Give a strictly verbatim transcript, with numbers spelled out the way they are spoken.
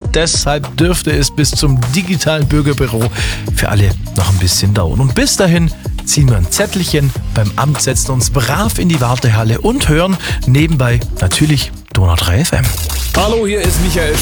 deshalb dürfte es bis zum digitalen Bürgerbüro für alle noch ein bisschen dauern. Und bis dahin ziehen wir ein Zettelchen beim Amt, setzen uns brav in die Wartehalle und hören nebenbei natürlich Donau drei F M. Hallo, hier ist Michael